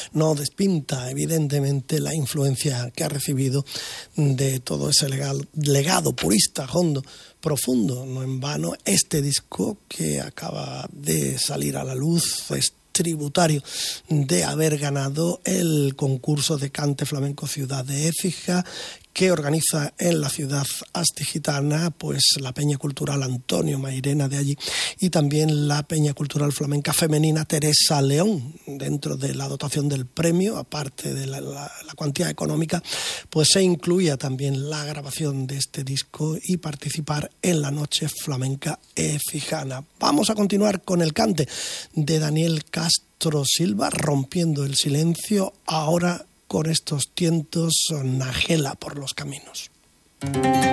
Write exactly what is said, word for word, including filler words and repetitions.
no despinta evidentemente la influencia que ha recibido de todo ese legado, legado purista, hondo, profundo. No en vano este disco que acaba de salir a la luz es tributario de haber ganado el concurso de cante flamenco Ciudad de Écija, que organiza en la ciudad astigitana pues la Peña Cultural Antonio Mairena de allí y también la Peña Cultural Flamenca Femenina Teresa León. Dentro de la dotación del premio, aparte de la, la, la cuantía económica, pues se incluía también la grabación de este disco y participar en la Noche Flamenca Écijana. Vamos a continuar con el cante de Daniel Castro Silva, rompiendo el silencio, ahora con estos tientos Najela por los caminos.